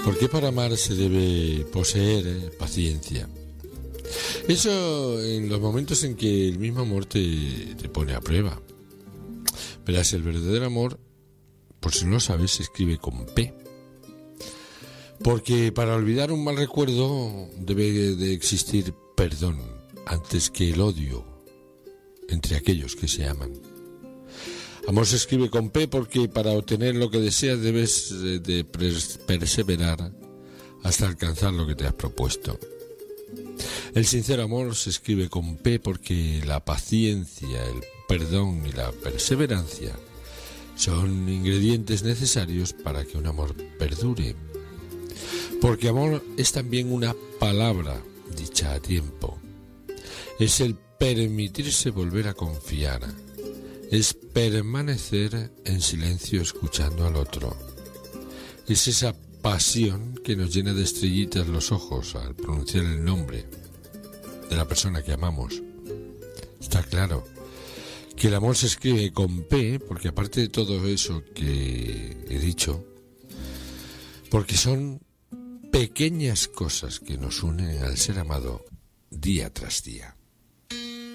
Porque para amar se debe poseer paciencia. Eso en los momentos en que el mismo amor te pone a prueba. Verás, el verdadero amor, por si no lo sabes, se escribe con P. Porque para olvidar un mal recuerdo debe de existir perdón antes que el odio entre aquellos que se aman. Amor se escribe con P porque para obtener lo que deseas debes de perseverar hasta alcanzar lo que te has propuesto. El sincero amor se escribe con P porque la paciencia, el perdón y la perseverancia son ingredientes necesarios para que un amor perdure. Porque amor es también una palabra dicha a tiempo. Es el permitirse volver a confiar. Es permanecer en silencio escuchando al otro. Es esa pasión que nos llena de estrellitas los ojos al pronunciar el nombre de la persona que amamos. Está claro que el amor se escribe con P porque aparte de todo eso que he dicho, porque son pequeñas cosas que nos unen al ser amado día tras día.